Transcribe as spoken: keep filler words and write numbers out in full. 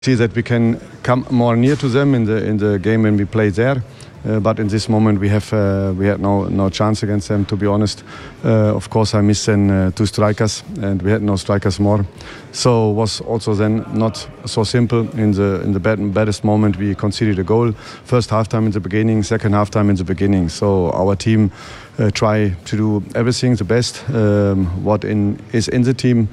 See that we can come more near to them in the in the game when we play there. Uh, but in this moment we have uh, we had no no chance against them, to be honest. Uh, of course I missed then uh, two strikers and we had no strikers more, so was also then not so simple. In the in the bad, baddest moment we conceded a goal, first halftime in the beginning, second halftime in the beginning. So our team uh, try to do everything the best um, what in is in the team.